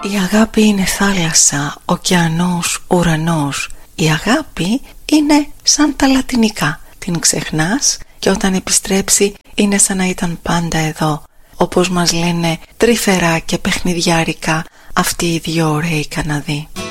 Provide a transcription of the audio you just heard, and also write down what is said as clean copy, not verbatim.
Η αγάπη είναι θάλασσα, ωκεανός, ουρανός. Η αγάπη είναι σαν τα λατινικά. Την ξεχνάς και όταν επιστρέψει είναι σαν να ήταν πάντα εδώ. Όπως μας λένε τρυφερά και παιχνιδιάρικα αυτοί οι δύο ωραίοι Καναδοί.